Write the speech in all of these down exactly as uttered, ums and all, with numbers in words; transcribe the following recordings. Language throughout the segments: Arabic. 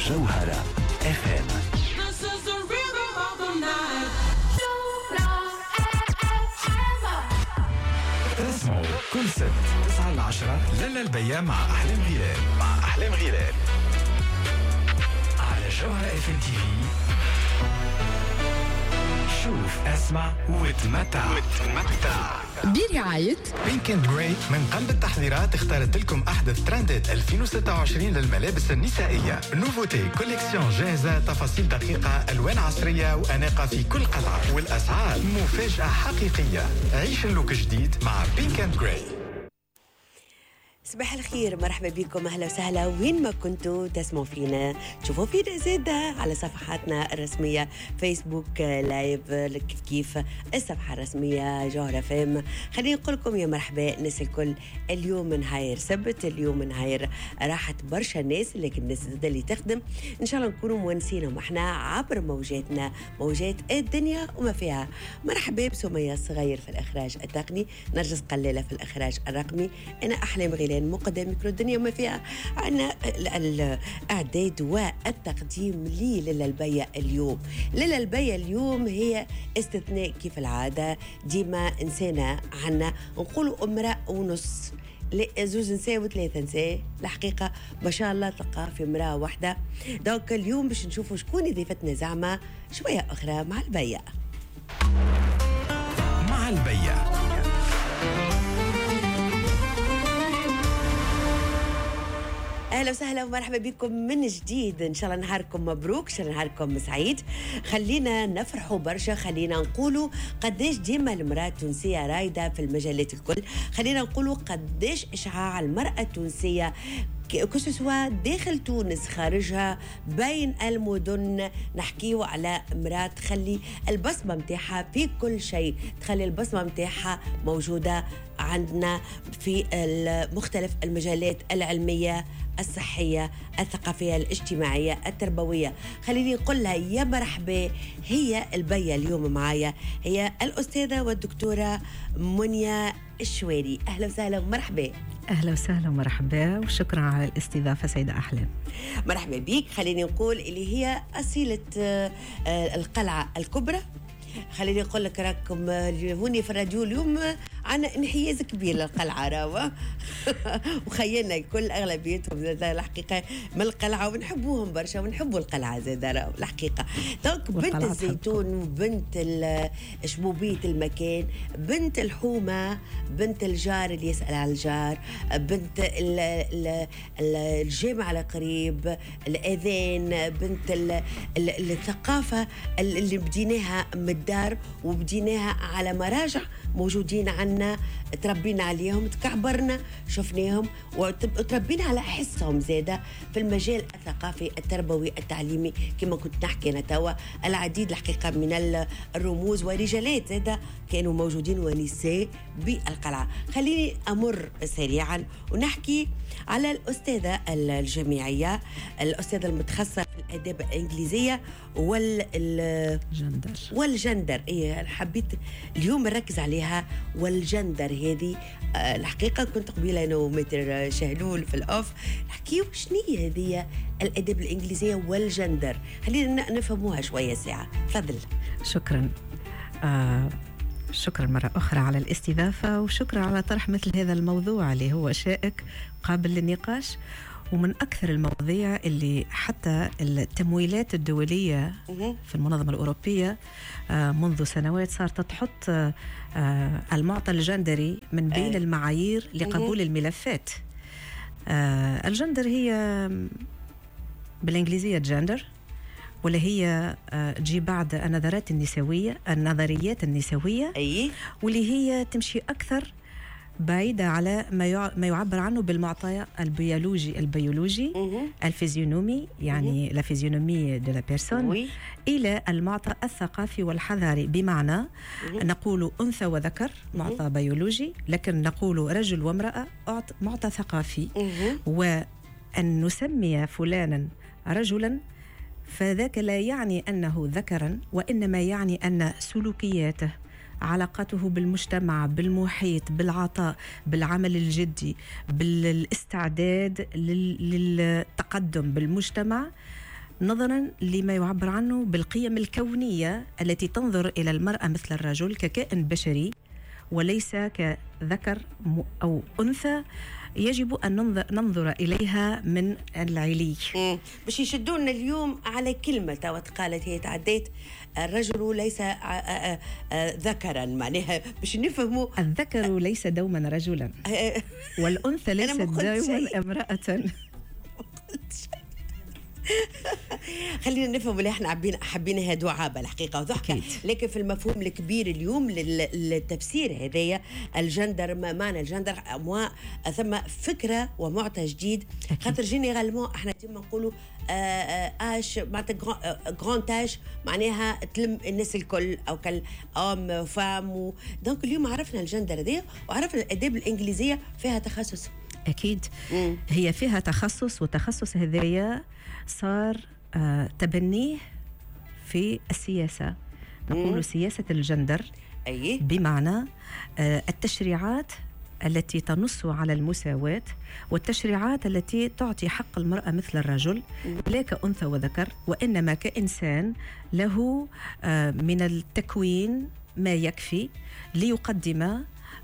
جوهرة اف ام. اسمعوا كل سبت تسعة لعشرة لالا البيا مع أحلام غلال مع أحلام غلال على جوهرة اف ام تي في. شوف اسمع وتمتع وتمتع برعاية بينك اند جراي. من قلب التحضيرات اختارت لكم أحدث ترندات ألفين وستة وعشرين للملابس النسائية. نوفوتي كوليكسيون جاهزة، تفاصيل دقيقة، ألوان عصرية وأناقة في كل قطعة، والأسعار مفاجأة حقيقية. عيش اللوك جديد مع بينك اند جراي. صباح الخير، مرحبا بكم، اهلا وسهلا وين ما كنتوا تسمعوا فينا. تشوفوا فينا زاده على صفحاتنا الرسميه فيسبوك لايف كيف كيف الصفحه الرسميه جوهرة اف ام. خليني نقول لكم يا مرحبا الناس الكل. اليوم نهاير سبت، اليوم نهاير راحت برشا ناس، لكن الناس اللي تخدم ان شاء الله نكونوا موانسينهم احنا عبر موجاتنا، موجات الدنيا وما فيها. مرحبا بسمية الصغير في الاخراج التقني، نرجس قلالة في الاخراج الرقمي، انا احلام غلال مقدم ميكرو الدنيا وما فيها. عنا الإعداد والتقديم لي لالا البيا اليوم. لالا البيا اليوم هي استثناء كيف العادة، ديما إنسانة عنا نقولوا امرأة ونص، زوز نساء وثلاثة نساء. الحقيقة ما شاء الله تلقى في امرأة واحدة. دوك اليوم باش نشوفوا شكون ضيفتنا زعمة شوية أخرى مع البيا. مع البيا اهلا وسهلا ومرحبا بكم من جديد. ان شاء الله نهاركم مبروك، ان شاء الله نهاركم سعيد. خلينا نفرحوا برشا، خلينا نقولوا قداش ديما المراه التونسيه رايده في المجالات الكل. خلينا نقولوا قداش اشعاع المراه التونسيه كسوا داخل تونس خارجها بين المدن. نحكيو على امرأة تخلي البصمة متاعها في كل شيء، تخلي البصمة متاعها موجودة عندنا في مختلف المجالات العلمية، الصحية، الثقافية، الاجتماعية، التربوية. خليني نقول لها يا مرحبا. هي البيا اليوم معايا هي الأستاذة والدكتورة منيا الشواري. أهلا وسهلا ومرحبا. أهلا وسهلا ومرحبا وشكرا على الاستضافة سيدة أحلام. مرحبا بك. خليني نقول اللي هي أصيلة القلعة الكبرى. خليني أقول لك راكم هوني في الراديو اليوم عنا انحياز كبير للقلعة راوا وخيلنا الكل أغلبيتهم زاد الحقيقة من القلعة ونحبوهم برشا ونحبوا القلعة زاد راوا الحقيقة. دونك بنت الزيتون، بنت شبوبية المكان، بنت الحومة، بنت الجار اللي يسأل على الجار، بنت ال ال الجامع القريب، الأذان، بنت ال ال الثقافة اللي بديناها من الدار وبديناها على مراجع موجودين عنا، تربينا عليهم، تكعبرنا شفناهم وتربينا على حسهم زادة في المجال الثقافي التربوي التعليمي. كما كنت نحكي أنا توا العديد الحقيقة من الرموز ورجالات زادة كانوا موجودين ونساء بالقلعة. خليني أمر سريعا ونحكي على الأستاذة الجامعية، الأستاذة المتخصصة في الآداب الإنجليزية والجندر والجندر إيه حبيت اليوم نركز عليها. والجندر هذه أه الحقيقة كنت قبيلة أنا ومتر شهلول في الأوف نحكيو شنية هذه الآداب الإنجليزية والجندر. خلينا نفهموها شوية ساعة. تفضل. شكرا. آه شكرا مرة أخرى على الاستضافة وشكرا على طرح مثل هذا الموضوع اللي هو شائك قابل للنقاش، ومن أكثر المواضيع اللي حتى التمويلات الدولية في المنظمة الأوروبية منذ سنوات صارت تحط المعطى الجندري من بين المعايير لقبول الملفات. الجندر هي بالإنجليزية جندر، ولا هي تجي بعد النظرات النسوية، النظريات النسوية، واللي هي تمشي أكثر بعيدة على ما يعبر عنه بالمعطى البيولوجي البيولوجي الفيزيونومي، يعني لا فيزيونومي دو لا بيرسون، إلى المعطى الثقافي والحضاري. بمعنى نقول أنثى وذكر معطى بيولوجي، لكن نقول رجل وامرأة معطى ثقافي. وأن نسمي فلانا رجلا فذاك لا يعني أنه ذكرا، وإنما يعني أن سلوكياته، علاقته بالمجتمع، بالمحيط، بالعطاء، بالعمل الجدي، بالاستعداد للتقدم بالمجتمع نظرا لما يعبر عنه بالقيم الكونية التي تنظر إلى المرأة مثل الرجل ككائن بشري وليس كذكر أو أنثى يجب أن ننظر إليها من العلي. باش يشدونا اليوم على كلمة توا قالت هي تعديت الرجل ليس ذكرا، معناها باش نفهموا الذكر ليس دوما رجلا والأنثى ليست دوما امرأة. خلينا نفهم اللي احنا حابين حابينها دعابه الحقيقه وضحكه، لكن في المفهوم الكبير اليوم للتفسير هذايا الجندر، ما معنى الجندر؟ ثم فكره ومعطى جديد، خاطر جينيرالمون احنا ديما نقولوا اش معناتها غران تاج معناها تلم الناس الكل او كالام فام. دونك اليوم عرفنا الجندر هذايا وعرفنا الاداب الانجليزيه فيها تخصص. اكيد مم. هي فيها تخصص، والتخصص هذايا صار آه تبنيه في السياسة، نقول سياسة الجندر. أيه؟ بمعنى آه التشريعات التي تنص على المساواة والتشريعات التي تعطي حق المرأة مثل الرجل لا كأنثى وذكر، وإنما كإنسان له آه من التكوين ما يكفي ليقدم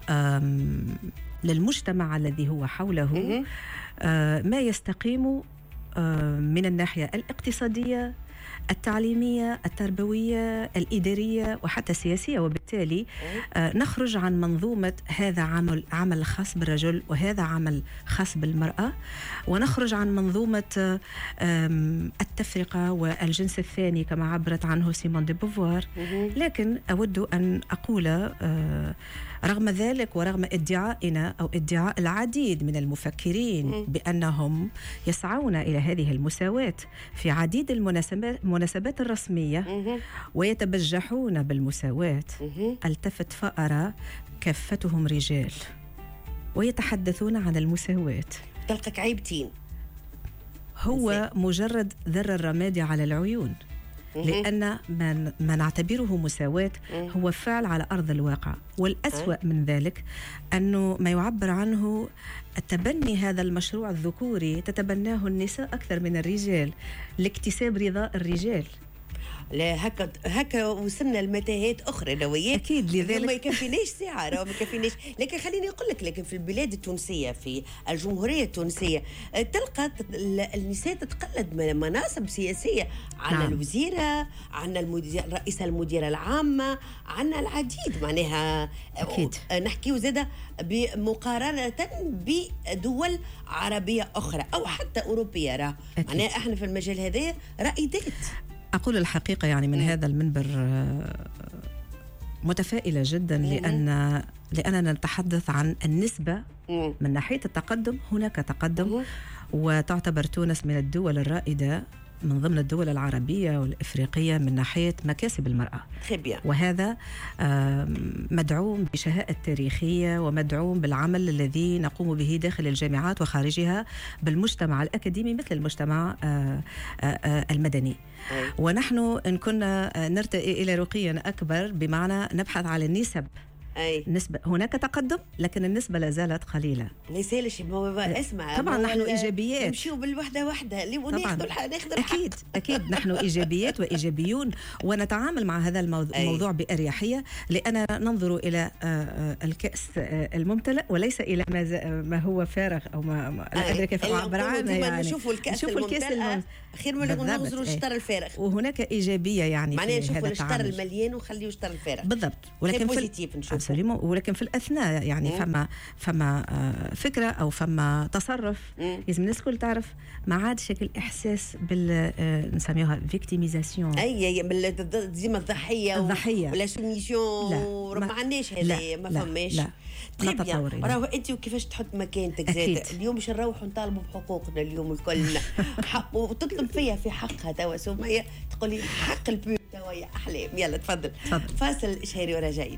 للمجتمع الذي هو حوله آه ما يستقيم من الناحية الاقتصادية، التعليمية، التربوية، الإدارية وحتى السياسية. وبالتالي نخرج عن منظومة هذا عمل عمل خاص بالرجل وهذا عمل خاص بالمرأة، ونخرج عن منظومة التفرقة والجنس الثاني كما عبرت عنه سيمون دي بوفوار. لكن أود أن أقول رغم ذلك ورغم ادعائنا أو ادعاء العديد من المفكرين بأنهم يسعون إلى هذه المساواة في عديد المناسبات الرسمية ويتبجحون بالمساواة، التفت فأرى كفتهم رجال ويتحدثون عن المساواة. تلقك عيبتين، هو مجرد ذر الرماد على العيون، لأن ما, ما نعتبره مساواة هو فعل على أرض الواقع. والأسوأ من ذلك أنه ما يعبر عنه التبني هذا المشروع الذكوري تتبناه النساء أكثر من الرجال لاكتساب رضاء الرجال. لا هكا هكا وصلنا لمتاهات اخرى نويات. اكيد لذلك ما يكفيناش ساعه راه ما يكفيناش. لكن خليني اقول لك، لكن في البلاد التونسيه في الجمهوريه التونسيه تلقى النساء تتقلد مناصب سياسيه، عندنا نعم. الوزيره، عندنا المدير رئيسه المديره العامه، عندنا العديد معناها. اكيد نحكيو زاده بمقارنه بدول عربيه اخرى او حتى اوروبيه، راه معناها احنا في المجال هذا رائدات. أقول الحقيقة يعني من هذا المنبر متفائلة جدا، لأن لأننا نتحدث عن النسبة من ناحية التقدم. هناك تقدم، وتعتبر تونس من الدول الرائدة من ضمن الدول العربية والإفريقية من ناحية مكاسب المرأة، وهذا مدعوم بشهادة تاريخية ومدعوم بالعمل الذي نقوم به داخل الجامعات وخارجها بالمجتمع الأكاديمي مثل المجتمع المدني. ونحن إن كنا نرتقي إلى رقي أكبر بمعنى نبحث على النسب، أي نسبة هناك تقدم لكن النسبة لا زالت قليلة. ما يسالش اسمع، طبعا نحن إيجابيات، نمشيو بالوحدة وحدة اللي ناخذ ناخذ أكيد أكيد نحن إيجابيات وإيجابيون، ونتعامل مع هذا الموضوع بأريحية، لأننا ننظر إلى الكأس الممتلئ وليس إلى ما ما هو فارغ أو ما لا أدري كيف أعبر عنه. يعني نشوفوا الكأس الممتلئ خير من اللي ننظروا الشطر الفارغ، وهناك إيجابية يعني معناها نشوفوا الشطر المليان ونخليوا الشطر الفارغ بالضبط. ولكن في ولكن في الأثناء يعني مم. فما فما فكرة أو فما تصرف لازم الناس كل تعرف ما عاد شكل إحساس بال نسميوها فيكتيميزاسيون، أي ديما الضحية الضحية ولا سوميسيون، ما عندناش هذا، ما فماش. لا لا راهو أنت وكيفاش تحط مكانتك زاد. اليوم باش نروحوا نطالبوا بحقوقنا اليوم الكل حق، وتطلب فيها في حقها توا سمية تقول لي حق البيوت توا يا أحلام. يلا تفضل, تفضل. فاصل إشهاري وراجعين.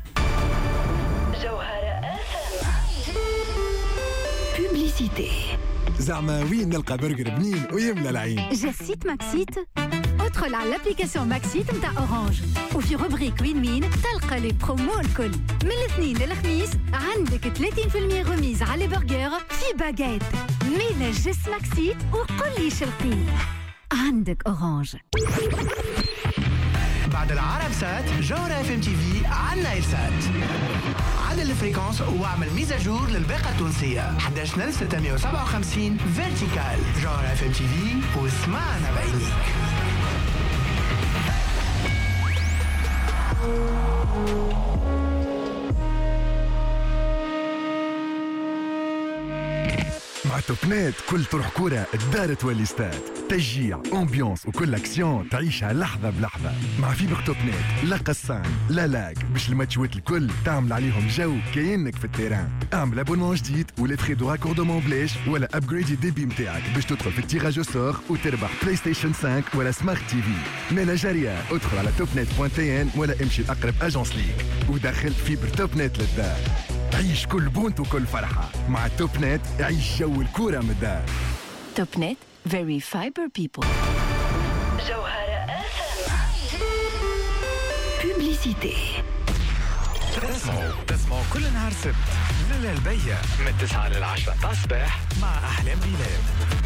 بوبليسيتي. زعما وين نلقى برجر بنين ويملى العين؟ جسيت ماكسيت. ادخل على الابليكاسيون ماكسيت نتاع اورانج وفي روبريك وين مين تلقى لي برومو الكل. من الاثنين للخميس عندك ثلاثين بالمئة غميز على برجر في باجيت. ميلا جس ماكسيت وقل لي شلقي. عندك أورانج. بعد العرب سات جوهرة اف ام تي في على نايل سات. عدل الفريكونس واعمل ميزاجور للباقة التونسية أحد عشر ألف وستمائة وسبعة وخمسين فيرتيكال. جوهرة اف ام تي في واسمعنا بعينيك. مع توبنات كل طرح كرة الدار تولي استاد، تشجيع امبيونس وكل اكسيون تعيشها لحظة بلحظة. مع فيبر توبنات لا قصان لا لاك باش الماتشوات الكل تعمل عليهم جو كأنك في التيران. اعمل ابونمون جديد ولا تخي دو راكوردومون بلاش ولا ابجريد الديبي متاعك باش تدخل في التيراج سور وتربح بلاي ستيشن خمسة ولا سمارت تي في. مالا جارية ادخل على توبنات دوت تي ان ولا امشي لأقرب اجونس ليك ودخل فيبر توبنات للدار. عيش كل بونت وكل فرحة مع توب نت. عيش جو الكورة من الدار. توب نت very fiber people. جوهرة بوبليسيتي. تسمعوا تسمعوا كل نهار سبت ليلة البية من تسعة للعشرة تاع الصباح مع أحلام غيلان.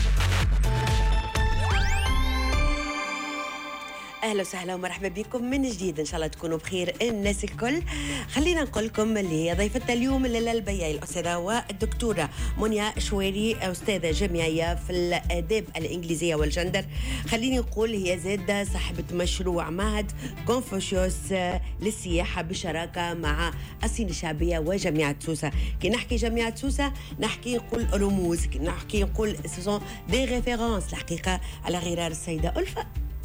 اهلا وسهلا ومرحبا بكم من جديد، ان شاء الله تكونوا بخير الناس الكل. خلينا نقول لكم اللي هي ضيفتنا اليوم لاله البياعي الاستاذه والدكتوره منيا شويري، استاذه جامعيه في الاداب الانجليزيه والجندر. خليني نقول هي زاده صاحبه مشروع معهد كونفوشيوس للسياحه بالشراكه مع الصين الشعبيه وجامعه سوسه. كي نحكي جامعه سوسه نحكي نقول رموز، كي نحكي نقول سوسون دي ريفيرونس الحقيقه على غرار السيده ألفة.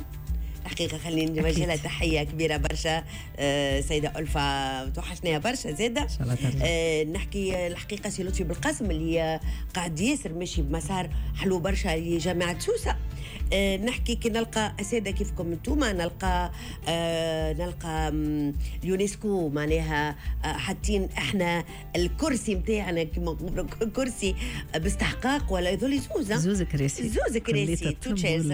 حقيقة خليني نوجه لها تحية كبيرة برشا. آه سيدة ألفة توحشناها برشا زادة. آه نحكي الحقيقة سي لطفي بالقاسم اللي قاعد ياسر ماشي بمسار حلو برشا لجامعة سوسة. آه نحكي كي نلقى أساتذة كيفكم انتوما، نلقى آه نلقى اليونسكو معناها آه حاطين احنا الكرسي متاعنا كما نقولوا كرسي باستحقاق ولا يظل زوزة زوز كراسي زوز كراسي تو تشيرز.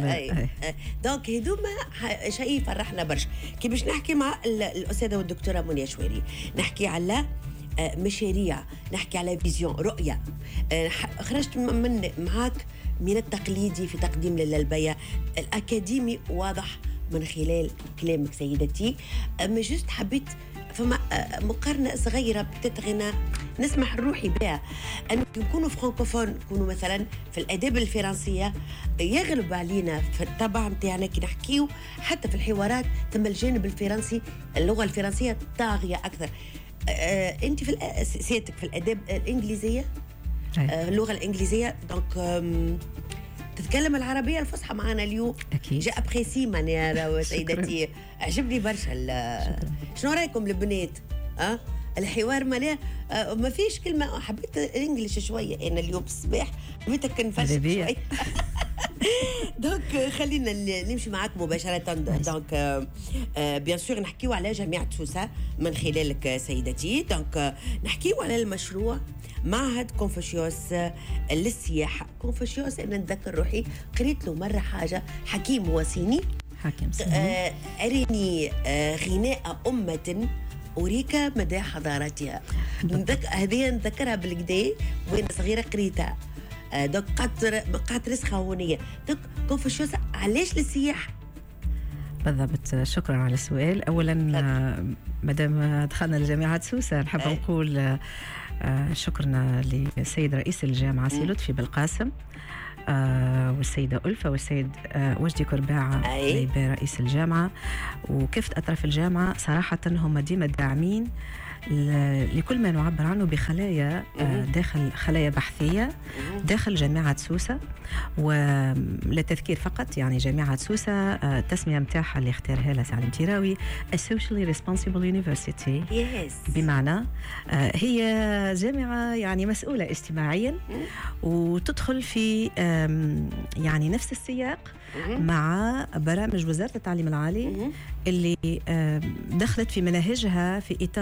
دونك هذوما شيء يفرحنا برشا. كي باش نحكي مع الأستاذة والدكتورة منيا شويري نحكي على مشاريع، نحكي على فيزيون رؤية. خرجت من معاك من التقليدي في تقديم للبيع الأكاديمي واضح من خلال كلامك سيدتي. ما جست حبيت فما مقارنة صغيرة بتتغنى نسمح الروحي بها أن نكونوا فرانكوفون، نكونوا مثلا في الأداب الفرنسية يغلب علينا في الطبع متاعنا كي نحكيو حتى في الحوارات تم الجانب الفرنسي، اللغة الفرنسية طاغية أكثر. آه أنت في سيادتك في الأداب الإنجليزية، آه اللغة الإنجليزية، دونك تتكلم العربية الفصحى معنا اليوم. أكيد. جاء أبخيسي ماني سيدتي، عجبني برشا. شنو رأيكم البنات؟ أه؟ الحوار مالاه أه ما فيش كلمة. حبيت الإنجليش شوية أنا اليوم الصباح، حبيتك نفرش شوية. دونك خلينا نمشي معاك مباشرة. دونك أه بيان سور نحكيو على جامعة سوسة من خلالك سيدتي. دونك نحكيو على المشروع معهد كونفوشيوس للسياحة. كونفوشيوس أنا نتذكر روحي قريت له مرة حاجة، حكيم وصيني حكيم آه أريني آه غناء أمة أريك مدى حضارتها. هذه نذكرها بالكدا وين صغيرة قريتها. آه دوك قعدت قعدت رسخة هونية. دوك كونفوشيوس علاش للسياحة؟ بالضبط. شكرا على السؤال. أولا مادام دخلنا لجامعة سوسة نحب نقول شكرنا للسيد رئيس الجامعة سي لطفي بالقاسم آه والسيدة ألفة والسيد آه وجدي كرباعة رئيس الجامعة وكافة أطراف الجامعة. صراحة هم ديما داعمين لكل ما نعبر عنه بخلايا آه داخل خلايا بحثية داخل جامعة سوسة. ولا تذكير فقط، يعني جامعة سوسة آه التسمية متاعها اللي اختارها لها سعد المتراوي A Socially Responsible University. yes. بمعنى آه هي جامعة يعني مسؤولة اجتماعيا وتدخل في يعني نفس السياق مع برامج وزارة التعليم العالي اللي دخلت في مناهجها في إطار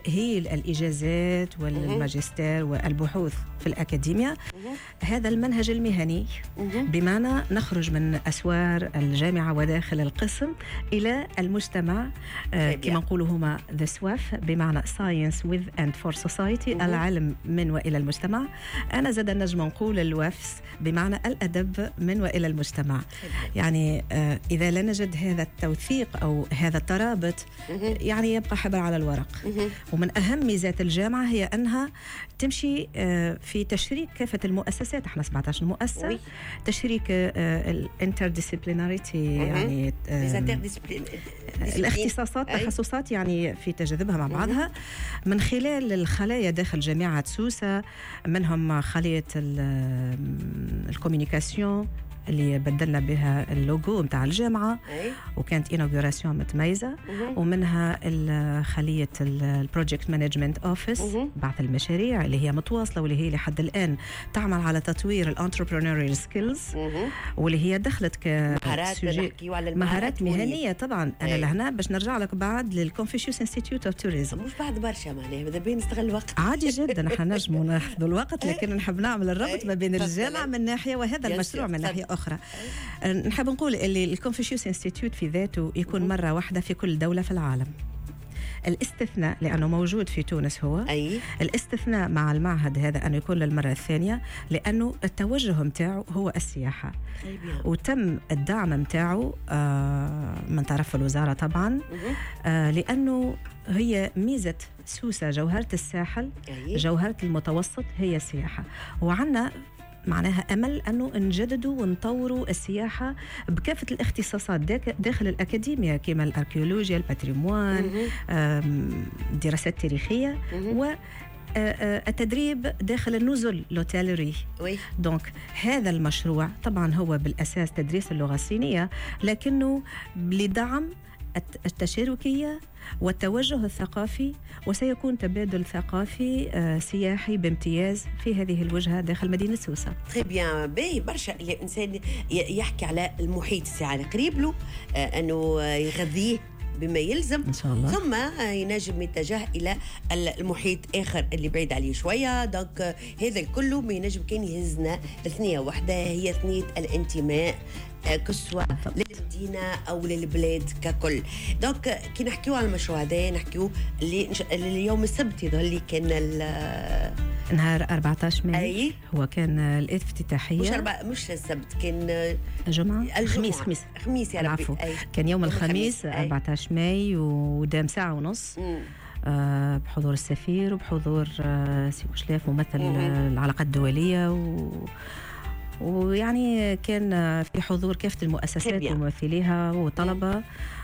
تأهيل الإجازات والماجستير والبحوث في الأكاديمية. هذا المنهج المهني، بمعنى نخرج من أسوار الجامعة وداخل القسم إلى المجتمع، آه كما نقولوا هما the سواف، بمعنى science with and for society، العلم من وإلى المجتمع. أنا زاد نجم نقول الوفس، بمعنى الأدب من وإلى المجتمع. يعني آه إذا لا نجد هذا التوثيق أو هذا الترابط، يعني يبقى حبر على الورق. ومن أهم ميزات الجامعة هي أنها تمشي آه في تشريك كافة المؤسسات. احنا سبعطاش مؤسسة، تشريك آه الانترديسيبليناريتي، يعني آه الاختصاصات، تخصصات يعني في تجاذبها مع بعضها، من خلال الخلايا داخل جامعة سوسة، منهم خلية الكوميونيكاسيون اللي بدلنا بها اللوجو متاع الجامعة، وكانت إنوغوراسيون متميزة، ومنها خلية البروجكت مانجمنت أوفيس، بعث المشاريع اللي هي متواصلة، واللي هي لحد الآن تعمل على تطوير الانتربرونوريال سكيلز، واللي هي دخلت كمهارات مهارات مهنية. طبعا أنا لهنا باش نرجع لك بعد للكونفوشيوس انستيتيوت اوف توريزم، مش بعد برشا معناها، ماذا بين نستغل الوقت عادي جدا. احنا نجموا ناخذوا الوقت، لكن نحب نعمل الربط ما بين الجامعة من ناحية وهذا المشروع من ناحية أخرى. نحب نقول اللي الكونفوشيوس انستيتيوت في ذاته يكون مرة واحدة في كل دولة في العالم. الاستثناء لأنه موجود في تونس هو أي. الاستثناء مع المعهد هذا أنه يكون للمرة الثانية، لأنه التوجه متاعه هو السياحة، وتم الدعم متاعه آه من طرف الوزارة طبعا، آه لأنه هي ميزة سوسة، جوهرة الساحل، أي. جوهرة المتوسط هي السياحة، وعنا معناها أمل أنه نجددوا ونطوروا السياحة بكافة الاختصاصات داخل الأكاديمية، كما الأركيولوجيا، الباتريموان، الدراسات التاريخية، و التدريب داخل النزل لوتيلري. دونك هذا المشروع طبعا هو بالأساس تدريس اللغة الصينية، لكنه لدعم التشاركية والتوجه الثقافي، وسيكون تبادل ثقافي آه سياحي بامتياز في هذه الوجهة داخل مدينة سوسة. تري بيان، باهي برشا. الإنسان يحكي على المحيط السياحي قريب له، آه أنه يغذيه بما يلزم إن شاء الله. ثم ينجم يتجه إلى المحيط آخر اللي بعيد عليه شوية. دونك هذا كله ما ينجم كان يهزنا ثنية واحدة، هي ثنية الانتماء، كسوة للمدينة أو للبلاد ككل. دونك كي نحكيو على المشروع هذا نحكيو اللي اليوم السبت يظهر لي كان نهار أربعطاش ماي. أي. هو كان الافتتاحية، مش أربع مش السبت، كان الجمعة، الخميس خميس خميس يا ربي. كان يوم الخميس أربعطاش ماي، ودام ساعة ونص آه بحضور السفير وبحضور آه سي بوشلاف ممثل العلاقات الدولية، و ويعني كان في حضور كافة المؤسسات وممثليها وطلبة،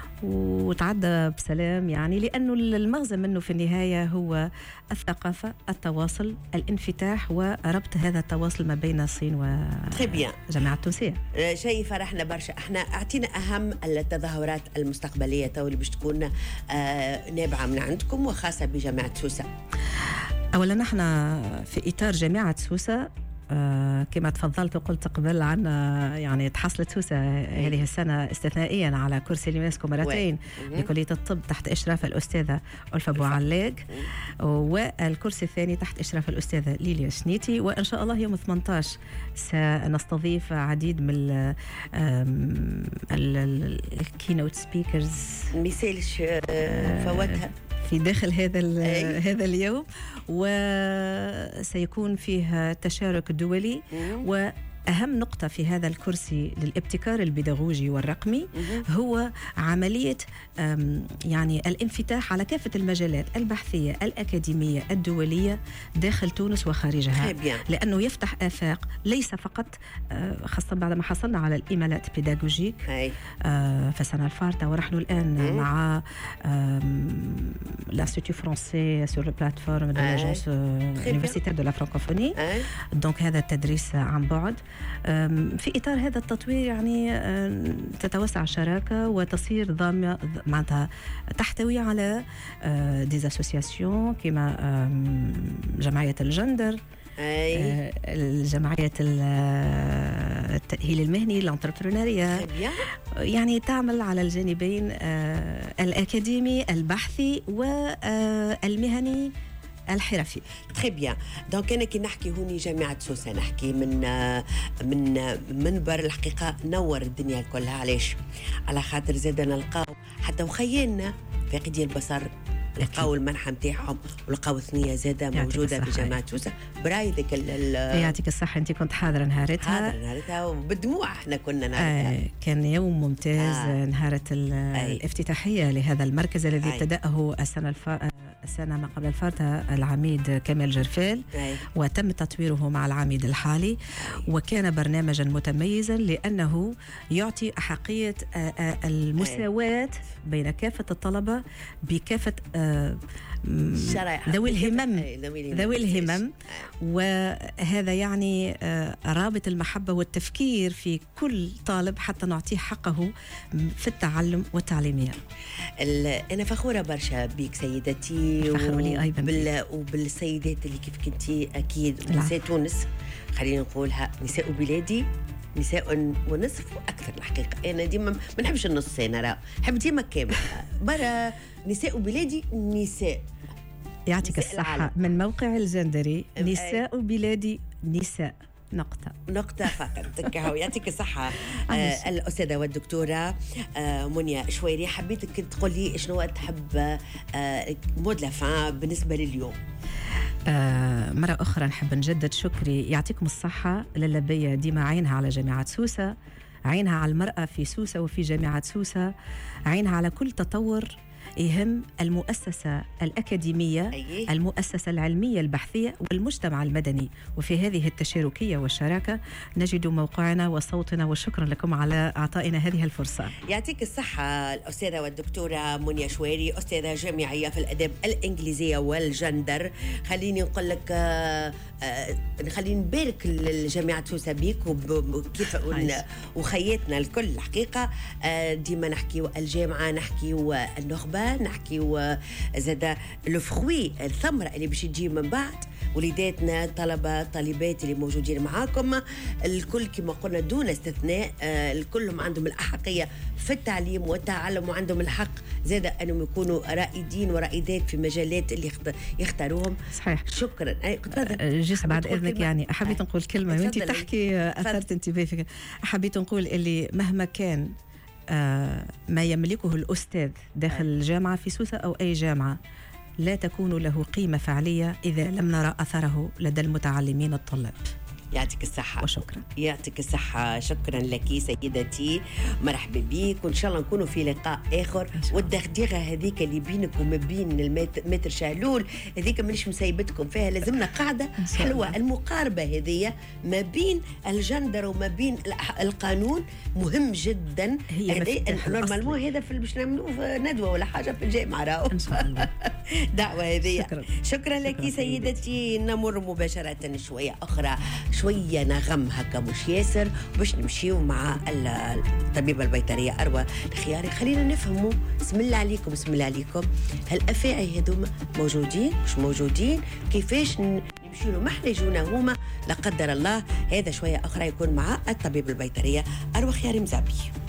وتعدى بسلام، يعني لأنه المغزى منه في النهاية هو الثقافة، التواصل، الانفتاح، وربط هذا التواصل ما بين الصين والجامعة التونسية. شيء فرحنا برشا. احنا اعطينا أهم التظاهرات المستقبلية تو اللي باش تكون آه نابعة من عندكم وخاصة بجامعة سوسة. أولا نحن في إطار جامعة سوسة آه كما تفضلت وقلت قبل عنا، يعني تحصلت سوسة هذه السنة استثنائيا على كرسي اليونسكو مرتين لكلية الطب تحت إشراف الأستاذة ألفا بوعلاق، والكرسي الثاني تحت إشراف الأستاذة ليليا شنيتي. وإن شاء الله يوم ثمانية عشر سنستضيف عديد من الكينوت سبيكرز، مثالش فوتها في داخل هذا هذا اليوم، وسيكون فيه تشارك دولي. وأهم نقطة في هذا الكرسي للابتكار البيداغوجي والرقمي هو عملية يعني الانفتاح على كافة المجالات البحثية الأكاديمية الدولية داخل تونس وخارجها، لأنه يفتح آفاق، ليس فقط خاصة بعد ما حصلنا على الإيميلات بيداغوجيك فسنة الفارطة، ونحن الآن مع l'Institut français sur la plateforme de l'agence universitaire de la francophonie. donc هذا التدريس عن بعد في إطار هذا التطوير، يعني تتوسع الشراكة وتصير ضامنة معناتها تحتوي على ديز اسوسياسيون كما جمعية الجندر آه الجمعية التأهيل المهني الانتربرونيريا، يعني تعمل على الجانبين آه الأكاديمي البحثي والمهني الحرفي. تري بيان. دونك انا كي نحكي هوني جامعه سوسه نحكي من من منبر الحقيقه نور الدنيا كلها. علاش؟ على خاطر زاد نلقاو حتى وخيالنا فاقدي البصر لقاو المنحه نتاعهم ولقاو ثنيه زاده موجوده في جامعه سوسه براي ذاك. يعطيك الصحه، انت كنت حاضره نهارتها. حاضره نهارتها وبالدموع احنا كنا نهارتها. آه كان يوم ممتاز. آه. نهارة الافتتاحيه لهذا المركز الذي ابتدأه السنه الف... السنة ما قبل الفاتة العميد كمال جرفال. أي. وتم تطويره مع العميد الحالي. أي. وكان برنامجا متميزا لأنه يعطي أحقية المساواة أي. بين كافة الطلبة بكافة ذوي الهمم ذوي الهمم وهذا يعني رابط المحبة والتفكير في كل طالب حتى نعطيه حقه في التعلم والتعليمية. أنا فخورة برشا بك سيدتي وبال... وبالسيدات اللي كيف كنتي أكيد نساء تونس، خلينا نقولها نساء بلادي، نساء ونصف وأكثر. الحقيقة أنا ديما ما نحبش النص، أنا نحب ديما كامل. برا نساء بلادي نساء. يعطيك الصحة. من موقع الجندري نساء بلادي نساء نقطة نقطة فقط. يعطيك الصحة. آه الأستاذة والدكتورة آه منيا شويري، حبيتك تقولي شنو تحب آه مود لافان بالنسبة لليوم. آه مرة أخرى نحب نجدد شكري، يعطيكم الصحة للبية ديما عينها على جامعة سوسة، عينها على المرأة في سوسة وفي جامعة سوسة، عينها على كل تطور يهم المؤسسة الأكاديمية. أيه. المؤسسة العلمية البحثية والمجتمع المدني، وفي هذه التشاركية والشراكة نجد موقعنا وصوتنا، وشكرا لكم على إعطائنا هذه الفرصة. يعطيك الصحة الأستاذة والدكتورة منيا شويري، أستاذة جامعية في الأدب الإنجليزية والجندر. خليني نقول لك آه آه خليني نبارك لجامعة سوسة بيك وكيف وخياتنا الكل. الحقيقة آه ديما نحكي الجامعة، نحكي النخبة، نحكي وزاد الفخوي الثمرة اللي باش تجي من بعد وليداتنا طلبة طالبات اللي موجودين معاكم الكل كما قلنا دون استثناء. آه الكلهم عندهم الأحقية في التعليم والتعلم، وعندهم الحق زاد أنهم يكونوا رائدين ورائدات في مجالات اللي يختاروهم. صحيح. شكرا. جس بعد إذنك يعني حبيت نقول كلمة وانت تحكي أثرت انتباهي فيك. حبيت نقول اللي مهما كان آه ما يملكه الأستاذ داخل الجامعة في سوسة أو أي جامعة لا تكون له قيمة فعلية إذا لم نرى أثره لدى المتعلمين الطلاب. يعطيك الصحة وشكرا. يعطيك الصحة. شكرا لك سيدتي، مرحبا بك، وإن شاء الله نكونوا في لقاء آخر. والدغدغة هذيك اللي بينك وما بين المتر شهلول هذيك مانيش مسيبتكم فيها، لازمنا قاعدة حلوة. المقاربة هذه ما بين الجندر وما بين القانون مهم جدا. نورمالمون هذا في باش نعملوه ندوة ولا حاجة في الجامعة راهو إن شاء الله. دعوة هذه. شكرا, شكرا لك شكرا سيدتي. نمر مباشرة شوية أخرى، شوية نغم هكا مش ياسر باش نمشيو مع الطبيبة البيطرية أروى الخياري. خلينا نفهموا بسم الله عليكم بسم الله عليكم هالأفاعي هذوما موجودين مش موجودين، كيفاش نمشيو له محرجونا هما لا قدر الله. هذا شوية أخرى يكون مع الطبيبة البيطرية أروى خياري مزعبي.